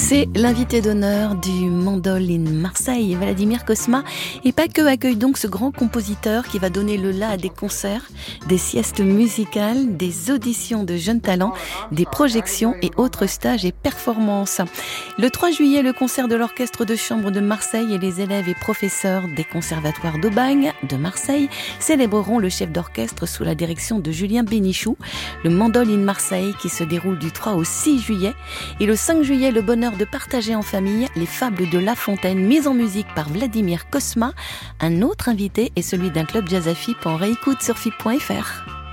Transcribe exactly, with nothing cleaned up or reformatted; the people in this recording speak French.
C'est l'invité d'honneur du Mandol in Marseille, Vladimir Cosma. Et pas que accueille donc ce grand compositeur qui va donner le la à des concerts, des siestes musicales, des auditions de jeunes talents, des projections et autres stages et performances. Le trois juillet, le concert de l'Orchestre de chambre de Marseille et les élèves et professeurs des conservatoires d'Aubagne, de Marseille, célébreront le chef d'orchestre sous la direction de Julien Bénichou. Le Mandol in Marseille qui se déroule du trois au six juillet. Et le cinq juillet, le bonheur de partager en famille les fables de La Fontaine mises en musique par Vladimir Cosma. Un autre invité est celui d'un club jazz à F I P en réécoute sur F I P point F R.